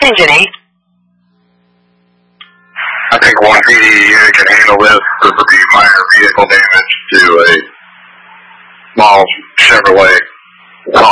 Engine 8. I think one PD unit can handle this. This would be minor vehicle damage to a small Chevrolet